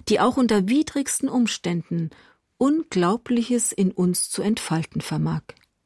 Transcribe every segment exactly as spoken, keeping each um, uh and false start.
die auch unter widrigsten Umständen Unglaubliches in uns zu entfalten vermag.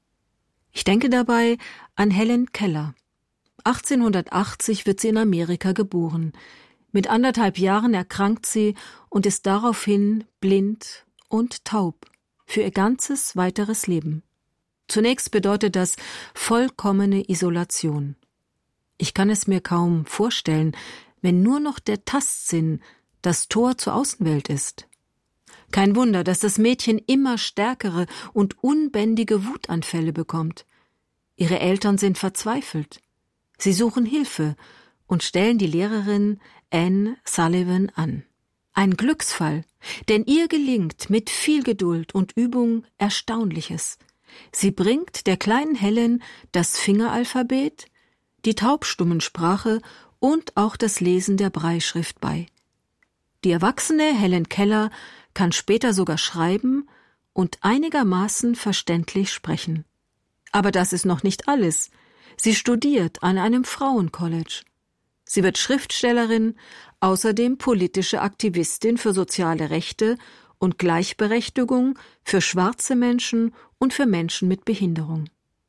Ich denke dabei an Helen Keller. achtzehnhundertachtzig wird sie in Amerika geboren. Mit anderthalb Jahren erkrankt sie und ist daraufhin blind und taub für ihr ganzes weiteres Leben. Zunächst bedeutet das vollkommene Isolation. Ich kann es mir kaum vorstellen, wenn nur noch der Tastsinn das Tor zur Außenwelt ist. Kein Wunder, dass das Mädchen immer stärkere und unbändige Wutanfälle bekommt. Ihre Eltern sind verzweifelt. Sie suchen Hilfe und stellen die Lehrerin Anne Sullivan an. Ein Glücksfall, denn ihr gelingt mit viel Geduld und Übung Erstaunliches. Sie bringt der kleinen Helen das Fingeralphabet, die Taubstummensprache und auch das Lesen der Brailleschrift bei. Die erwachsene Helen Keller kann später sogar schreiben und einigermaßen verständlich sprechen. Aber das ist noch nicht alles. Sie studiert an einem Frauencollege. Sie wird Schriftstellerin, außerdem politische Aktivistin für soziale Rechte und Gleichberechtigung für schwarze Menschen und für Menschen mit Behinderung.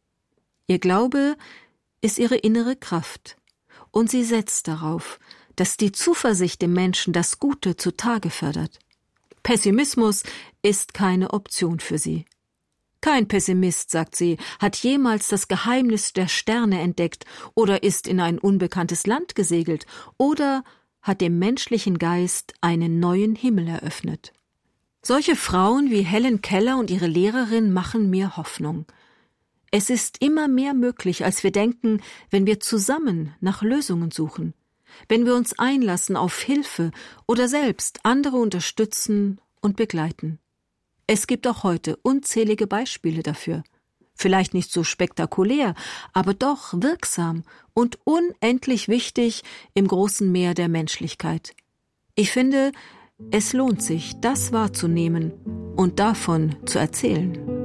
Ihr Glaube ist ihre innere Kraft, und sie setzt darauf, dass die Zuversicht im Menschen das Gute zutage fördert. Pessimismus ist keine Option für sie. Kein Pessimist, sagt sie, hat jemals das Geheimnis der Sterne entdeckt oder ist in ein unbekanntes Land gesegelt oder hat dem menschlichen Geist einen neuen Himmel eröffnet. Solche Frauen wie Helen Keller und ihre Lehrerin machen mir Hoffnung. Es ist immer mehr möglich, als wir denken, wenn wir zusammen nach Lösungen suchen, wenn wir uns einlassen auf Hilfe oder selbst andere unterstützen und begleiten. Es gibt auch heute unzählige Beispiele dafür. Vielleicht nicht so spektakulär, aber doch wirksam und unendlich wichtig im großen Meer der Menschlichkeit. Ich finde, es lohnt sich, das wahrzunehmen und davon zu erzählen.